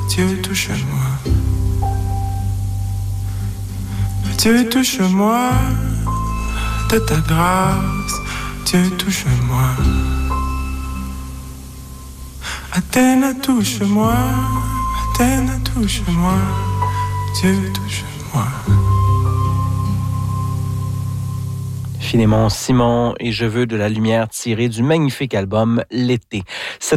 Dieu touche-moi. Dieu touche-moi de ta grâce. Dieu touche-moi. Athènes touche-moi. Athènes touche-moi. Dieu touche-moi. Finémon Simon et Je veux de la lumière tirée du magnifique album L'été.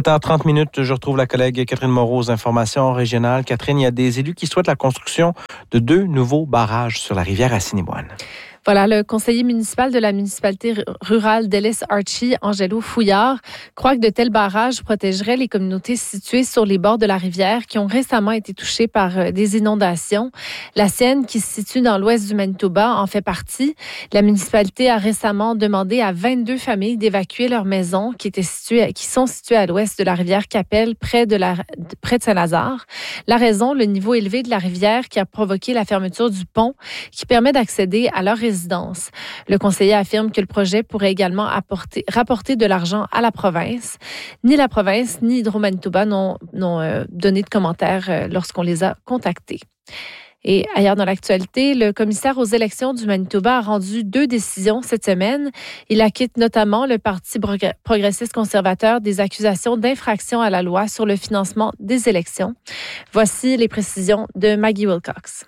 7h30, je retrouve la collègue Catherine Moreau aux informations régionales. Catherine, il y a des élus qui souhaitent la construction de 2 nouveaux barrages sur la rivière Assiniboine. Voilà, le conseiller municipal de la municipalité rurale d'Ellis-Archie, Angelo Fouillard, croit que de tels barrages protégeraient les communautés situées sur les bords de la rivière qui ont récemment été touchées par des inondations. La sienne, qui se situe dans l'ouest du Manitoba, en fait partie. La municipalité a récemment demandé à 22 familles d'évacuer leurs maisons qui sont situées à l'ouest de la rivière Qu'Appelle, près de Saint-Lazare. La raison, le niveau élevé de la rivière qui a provoqué la fermeture du pont qui permet d'accéder à leur résidence. Le conseiller affirme que le projet pourrait également rapporter de l'argent à la province. Ni la province ni Hydro-Manitoba n'ont donné de commentaires lorsqu'on les a contactés. Et ailleurs dans l'actualité, le commissaire aux élections du Manitoba a rendu 2 décisions cette semaine. Il acquitte notamment le Parti progressiste conservateur des accusations d'infraction à la loi sur le financement des élections. Voici les précisions de Maggie Wilcox.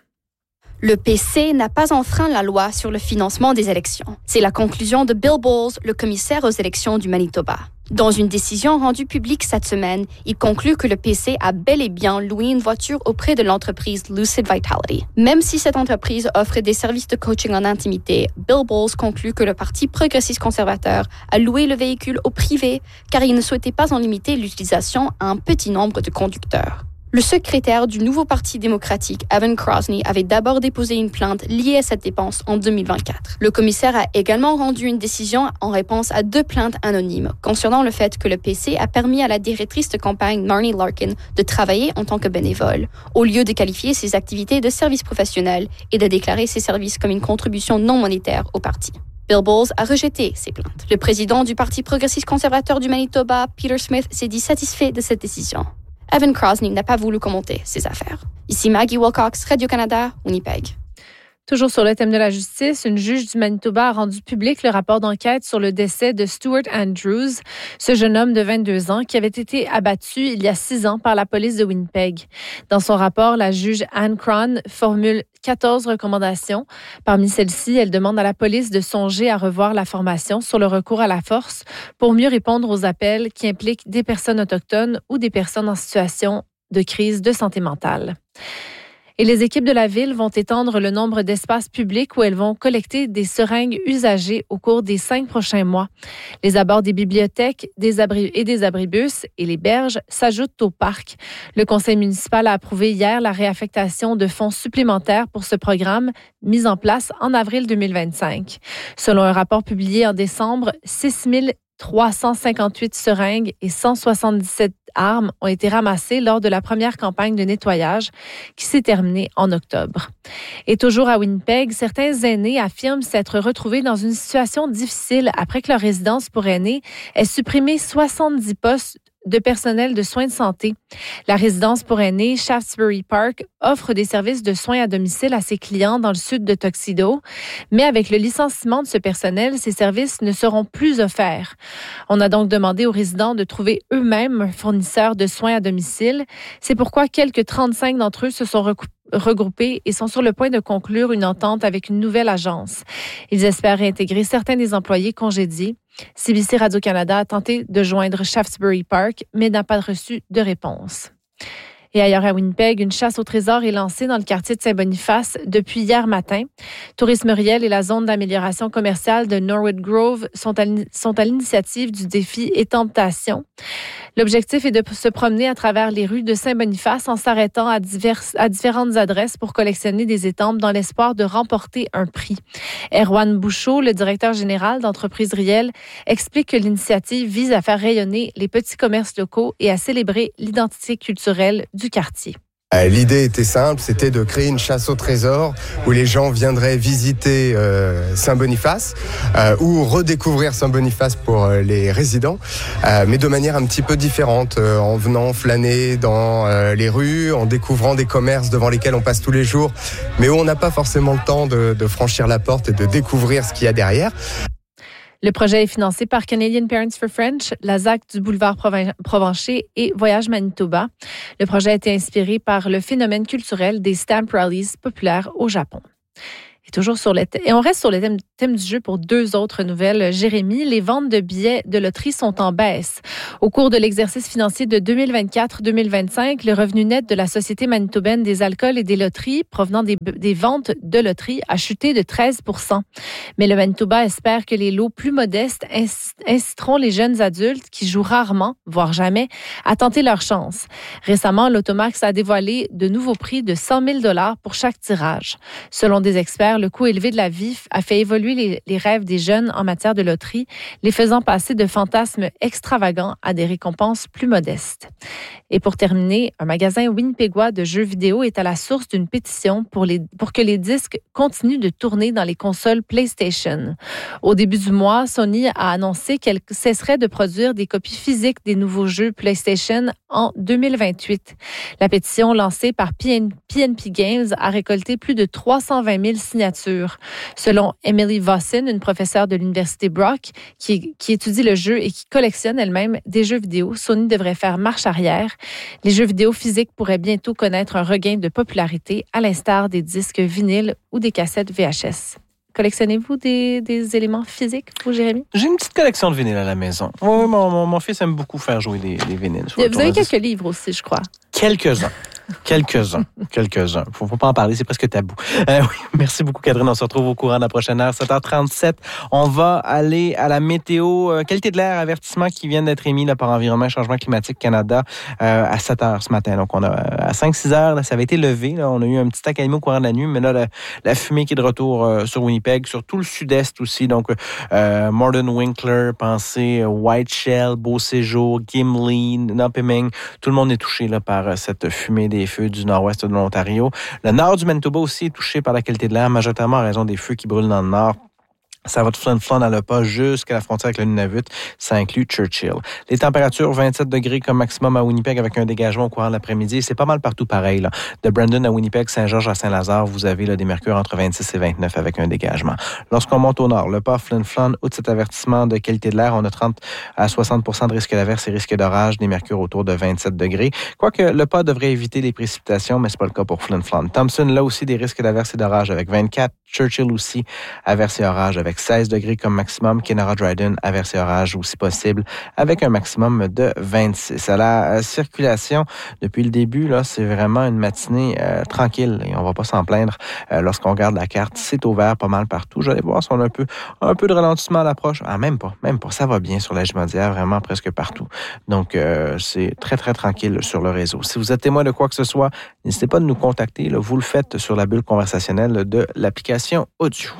Le PC n'a pas enfreint la loi sur le financement des élections. C'est la conclusion de Bill Bowles, le commissaire aux élections du Manitoba. Dans une décision rendue publique cette semaine, il conclut que le PC a bel et bien loué une voiture auprès de l'entreprise Lucid Vitality. Même si cette entreprise offre des services de coaching en intimité, Bill Bowles conclut que le Parti progressiste conservateur a loué le véhicule au privé car il ne souhaitait pas en limiter l'utilisation à un petit nombre de conducteurs. Le secrétaire du nouveau Parti démocratique, Evan Crosney, avait d'abord déposé une plainte liée à cette dépense en 2024. Le commissaire a également rendu une décision en réponse à 2 plaintes anonymes concernant le fait que le PC a permis à la directrice de campagne Marnie Larkin de travailler en tant que bénévole, au lieu de qualifier ses activités de service professionnel et de déclarer ses services comme une contribution non monétaire au parti. Bill Bowles a rejeté ces plaintes. Le président du Parti progressiste conservateur du Manitoba, Peter Smith, s'est dit satisfait de cette décision. Evan Crosney n'a pas voulu commenter ces affaires. Ici Maggie Wilcox, Radio-Canada, Winnipeg. Toujours sur le thème de la justice, une juge du Manitoba a rendu public le rapport d'enquête sur le décès de Stuart Andrews, ce jeune homme de 22 ans qui avait été abattu il y a 6 ans par la police de Winnipeg. Dans son rapport, la juge Anne Cron formule 14 recommandations. Parmi celles-ci, elle demande à la police de songer à revoir la formation sur le recours à la force pour mieux répondre aux appels qui impliquent des personnes autochtones ou des personnes en situation de crise de santé mentale. Et les équipes de la ville vont étendre le nombre d'espaces publics où elles vont collecter des seringues usagées au cours des 5 prochains mois. Les abords des bibliothèques, des abribus et les berges s'ajoutent au parc. Le conseil municipal a approuvé hier la réaffectation de fonds supplémentaires pour ce programme mis en place en avril 2025. Selon un rapport publié en décembre, 6358 seringues et 177 armes ont été ramassées lors de la première campagne de nettoyage qui s'est terminée en octobre. Et toujours à Winnipeg, certains aînés affirment s'être retrouvés dans une situation difficile après que leur résidence pour aînés ait supprimé 70 postes de personnel de soins de santé. La résidence pour aînés Shaftesbury Park offre des services de soins à domicile à ses clients dans le sud de Tuxedo, mais avec le licenciement de ce personnel, ces services ne seront plus offerts. On a donc demandé aux résidents de trouver eux-mêmes un fournisseur de soins à domicile. C'est pourquoi quelques 35 d'entre eux se sont regroupés et sont sur le point de conclure une entente avec une nouvelle agence. Ils espèrent réintégrer certains des employés congédiés. CBC Radio-Canada a tenté de joindre Shaftesbury Park, mais n'a pas reçu de réponse. Et ailleurs à Winnipeg, une chasse au trésor est lancée dans le quartier de Saint-Boniface depuis hier matin. Tourisme Riel et la zone d'amélioration commerciale de Norwood Grove sont à l'initiative du défi Étemptation. L'objectif est de se promener à travers les rues de Saint-Boniface en s'arrêtant à différentes adresses pour collectionner des étampes dans l'espoir de remporter un prix. Erwan Bouchot, le directeur général d'Entreprise Riel, explique que l'initiative vise à faire rayonner les petits commerces locaux et à célébrer l'identité culturelle du quartier. L'idée était simple, c'était de créer une chasse au trésor où les gens viendraient visiter Saint-Boniface ou redécouvrir Saint-Boniface pour les résidents, mais de manière un petit peu différente, en venant flâner dans les rues, en découvrant des commerces devant lesquels on passe tous les jours, mais où on n'a pas forcément le temps de franchir la porte et de découvrir ce qu'il y a derrière. Le projet est financé par Canadian Parents for French, la ZAC du boulevard Provencher et Voyage Manitoba. Le projet a été inspiré par le phénomène culturel des stamp rallies populaires au Japon. Et on reste sur le thème du jeu pour 2 autres nouvelles. Jérémy, les ventes de billets de loterie sont en baisse. Au cours de l'exercice financier de 2024-2025, le revenu net de la Société manitobaine des alcools et des loteries provenant des ventes de loterie a chuté de 13%. Mais le Manitoba espère que les lots plus modestes inciteront les jeunes adultes qui jouent rarement, voire jamais, à tenter leur chance. Récemment, l'Automax a dévoilé de nouveaux prix de 100 000 $ pour chaque tirage. Selon des experts, le coût élevé de la vie a fait évoluer les rêves des jeunes en matière de loterie, les faisant passer de fantasmes extravagants à des récompenses plus modestes. Et pour terminer, un magasin winnipégois de jeux vidéo est à la source d'une pétition pour que les disques continuent de tourner dans les consoles PlayStation. Au début du mois, Sony a annoncé qu'elle cesserait de produire des copies physiques des nouveaux jeux PlayStation en 2028. La pétition lancée par PNP Games a récolté plus de 320 000 signatures. Selon Emily Vossen, une professeure de l'Université Brock qui étudie le jeu et qui collectionne elle-même des jeux vidéo, Sony devrait faire marche arrière. Les jeux vidéo physiques pourraient bientôt connaître un regain de popularité, à l'instar des disques vinyles ou des cassettes VHS. Collectionnez-vous des éléments physiques, vous, Jérémy? J'ai une petite collection de vinyles à la maison. Oui, mon fils aime beaucoup faire jouer des vinyles. Vous avez quelques livres aussi, je crois. Quelques-uns. Faut pas en parler, c'est presque tabou. Oui, merci beaucoup, Catherine. On se retrouve au courant de la prochaine heure, 7h37. On va aller à la météo. Qualité de l'air, avertissement qui vient d'être émis là, par Environnement et Changement Climatique Canada à 7h ce matin. Donc, on a à 5-6 heures, là, ça avait été levé. Là, on a eu un petit accalmie au courant de la nuit, mais là, la fumée qui est de retour sur Winnipeg, sur tout le sud-est aussi. Donc, Morden Winkler, pensez Whiteshell, Beauséjour, Gimli, Nopiming. Tout le monde est touché là, par cette fumée des feux du nord-ouest de l'Ontario. Le nord du Manitoba aussi est touché par la qualité de l'air, majoritairement en raison des feux qui brûlent dans le nord. Ça va de flan dans le pas jusqu'à la frontière avec le Nunavut. Ça inclut Churchill. Les températures, 27 degrés comme maximum à Winnipeg avec un dégagement au courant de l'après-midi. C'est pas mal partout pareil. Là. De Brandon à Winnipeg, Saint-Georges à Saint-Lazare, vous avez là, des mercures entre 26 et 29 avec un dégagement. Lorsqu'on monte au nord, le pas Flin-Flon, outre cet avertissement de qualité de l'air, on a 30 à 60% de risque d'averse et risque d'orage, des mercures autour de 27 degrés. Quoique le pas devrait éviter les précipitations, mais c'est pas le cas pour Flin-Flon. Thompson, là aussi, des risques d'averse et d'orage avec 24. Churchill aussi, averse et orage avec 16 degrés comme maximum. Kenora-Dryden, averse et orage aussi possible avec un maximum de 26. À la circulation, depuis le début, là, c'est vraiment une matinée tranquille et on va pas s'en plaindre. Lorsqu'on regarde la carte, c'est ouvert pas mal partout. J'allais voir si on a un peu de ralentissement à l'approche. Ah, même pas. Ça va bien sur la Jumadière, vraiment presque partout. Donc, c'est très, très tranquille sur le réseau. Si vous êtes témoin de quoi que ce soit, n'hésitez pas de nous contacter. Là, vous le faites sur la bulle conversationnelle de l'application audio.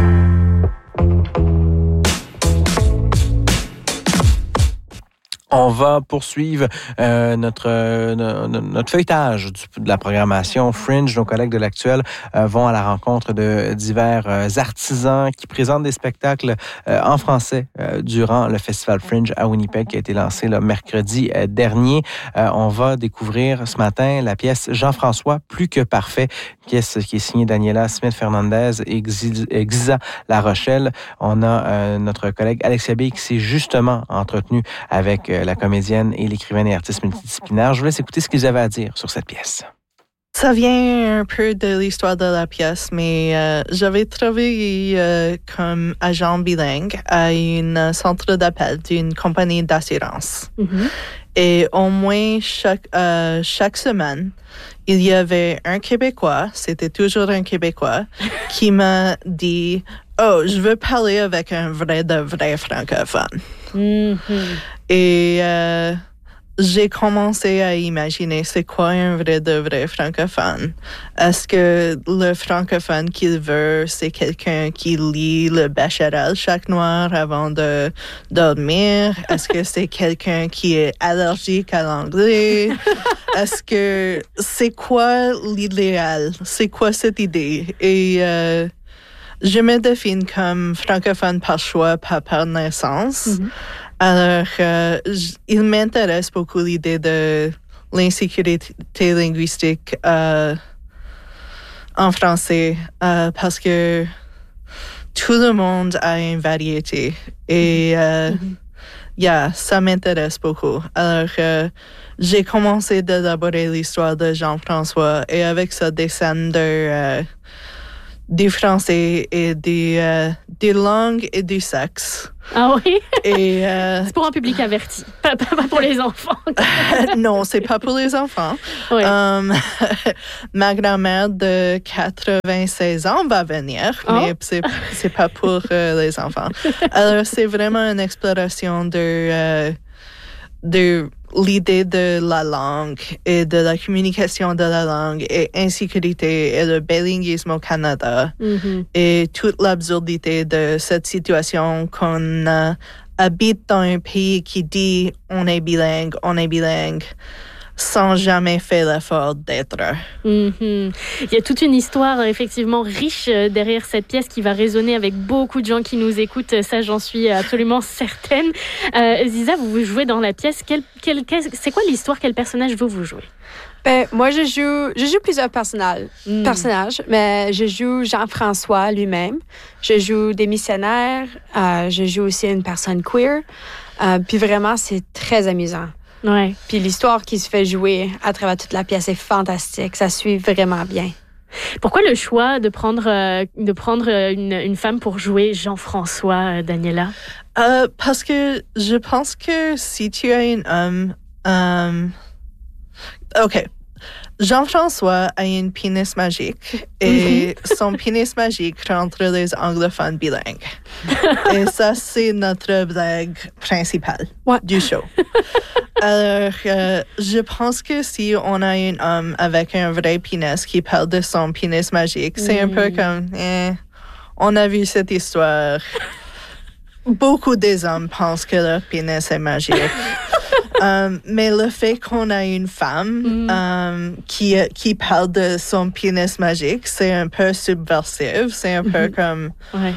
On va poursuivre notre feuilletage de la programmation Fringe. Nos collègues de l'Actuel vont à la rencontre de divers artisans qui présentent des spectacles en français durant le Festival Fringe à Winnipeg qui a été lancé le mercredi dernier. On va découvrir ce matin la pièce Jean-François, Plus que parfait, pièce qui est signée Daniela Smith-Fernandez et Xiza La Rochelle. On a notre collègue Alexia B qui s'est justement entretenu avec la comédienne et l'écrivaine et artiste multidisciplinaire. Je vous laisse écouter ce qu'ils avaient à dire sur cette pièce. Ça vient un peu de l'histoire de la pièce, mais j'avais travaillé comme agent bilingue à un centre d'appel d'une compagnie d'assurance. Mm-hmm. Et au moins chaque semaine, il y avait un Québécois, c'était toujours un Québécois, qui m'a dit « Oh, je veux parler avec un vrai francophone. Mm-hmm. » Et j'ai commencé à imaginer c'est quoi un de vrai francophone. Est-ce que le francophone qu'il veut, c'est quelqu'un qui lit le Bechamel chaque noir avant de dormir? Est-ce que c'est quelqu'un qui est allergique à l'anglais? Est-ce que c'est quoi l'idéal? C'est quoi cette idée? Et je me définis comme francophone par choix, pas par naissance. Mm-hmm. Alors, il m'intéresse beaucoup l'idée de l'insécurité linguistique en français parce que tout le monde a une variété et ça m'intéresse beaucoup. Alors, j'ai commencé d'élaborer l'histoire de Jean-François et avec ça descendre du français et des langues et du sexe. Ah oui? Et, c'est pour un public averti, pas pour les enfants. Non, c'est pas pour les enfants. Oui. Ma grand-mère de 96 ans va venir, mais c'est pas pour les enfants. Alors, c'est vraiment une exploration de l'idée de la langue et de la communication de la langue et insécurité et le bilinguisme au Canada et toute l'absurdité de cette situation qu'on habite dans un pays qui dit on est bilingue sans jamais faire l'effort d'être. Il y a toute une histoire effectivement riche derrière cette pièce qui va résonner avec beaucoup de gens qui nous écoutent, ça j'en suis absolument certaine. Ziza, vous jouez dans la pièce, c'est quoi l'histoire, quel personnage vous jouez? Moi, je joue plusieurs personnages, mais je joue Jean-François lui-même. Je joue des missionnaires, je joue aussi une personne queer. Puis vraiment, c'est très amusant. Ouais. Puis l'histoire qui se fait jouer à travers toute la pièce est fantastique. Ça suit vraiment bien. Pourquoi le choix de prendre une femme pour jouer Jean-François, Daniela? Parce que je pense que si tu as un homme... OK. Jean-François a une pénis magique et son pénis magique rentre les anglophones bilingues. Et ça, c'est notre blague principale du show. Alors, je pense que si on a un homme avec un vrai pénis qui parle de son pénis magique, c'est un peu comme, on a vu cette histoire. Beaucoup des hommes pensent que leur pénis est magique. Mais le fait qu'on a une femme qui parle de son pénis magique, c'est un peu subversif. C'est un peu comme... Ouais.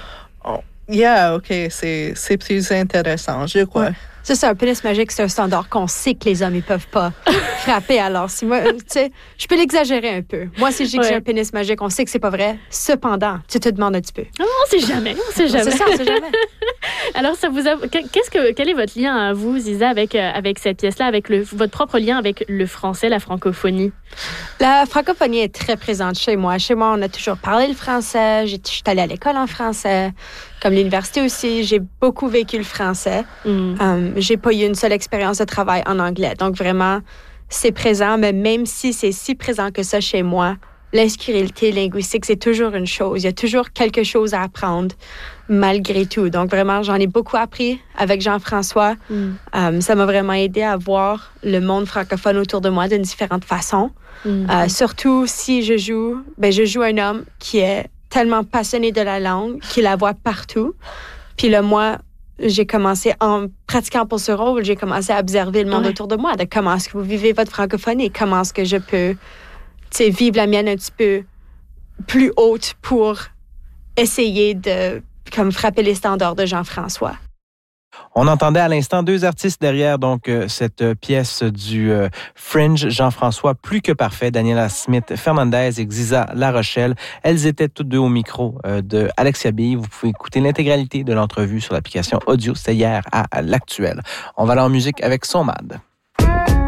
OK, c'est plus intéressant, je crois. Ouais. Ça, c'est un pénis magique, c'est un standard qu'on sait que les hommes, ils peuvent pas frapper. Alors, si moi, tu sais, je peux l'exagérer un peu. Moi, si je dis que j'ai un pénis magique, on sait que c'est pas vrai. Cependant, tu te demandes un petit peu. On sait jamais. C'est ça, on sait jamais. Alors, ça vous a... quel est votre lien à vous, Ziza, avec cette pièce-là, avec votre propre lien avec le français, la francophonie? La francophonie est très présente chez moi. Chez moi, on a toujours parlé le français. Je suis allée à l'école en français. Comme l'université aussi, j'ai beaucoup vécu le français. J'ai pas eu une seule expérience de travail en anglais. Donc, vraiment, c'est présent. Mais même si c'est si présent que ça chez moi, l'insécurité linguistique, c'est toujours une chose. Il y a toujours quelque chose à apprendre, malgré tout. Donc, vraiment, j'en ai beaucoup appris avec Jean-François. Ça m'a vraiment aidé à voir le monde francophone autour de moi d'une différente façon. Surtout si je joue un homme qui est tellement passionné de la langue, qui la voit partout. Puis là, moi, j'ai commencé, en pratiquant pour ce rôle, j'ai commencé à observer le monde autour de moi, de comment est-ce que vous vivez votre francophonie, comment est-ce que je peux vivre la mienne un petit peu plus haute pour essayer de frapper les standards de Jean-François. On entendait à l'instant deux artistes derrière donc cette pièce du Fringe, Jean-François Plus que parfait, Daniela Smith-Fernandez et Ziza La Rochelle. Elles étaient toutes deux au micro de Alexia Bille. Vous pouvez écouter l'intégralité de l'entrevue sur l'application audio. C'était hier à l'Actuel. On va aller en musique avec Somad.